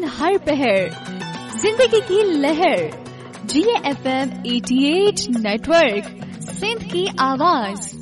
हर पहर जिंदगी की लहर, GFM 88 नेटवर्क, सिंध की आवाज।